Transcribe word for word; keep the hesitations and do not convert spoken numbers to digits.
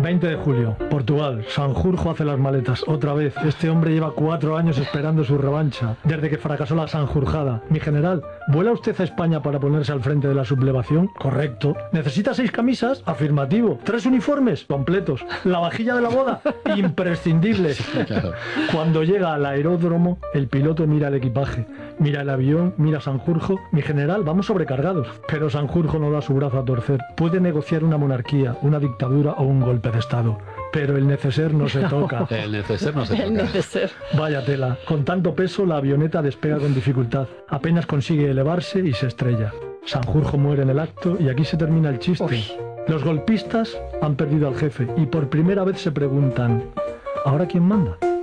veinte de julio, Portugal. Sanjurjo hace las maletas. Otra vez. Este hombre lleva cuatro años esperando su revancha, desde que fracasó la Sanjurjada. Mi general, ¿vuela usted a España para ponerse al frente de la sublevación? Correcto. ¿Necesita seis camisas? Afirmativo. ¿Tres uniformes? Completos. ¿La vajilla de la boda? Imprescindible. Claro. Cuando llega al aeródromo, el piloto mira el equipaje, mira el avión, mira a Sanjurjo. Mi general, vamos sobrecargados. Pero Sanjurjo no da su brazo a torcer. Puede negociar una monarquía, una dictadura o un golpe de estado, pero el neceser no se toca. El neceser no se El toca. neceser. Vaya tela. Con tanto peso, la avioneta despega con dificultad. Apenas consigue elevarse y se estrella. Sanjurjo muere en el acto y aquí se termina el chiste. Uy. Los golpistas han perdido al jefe y por primera vez se preguntan: ¿ahora quién manda?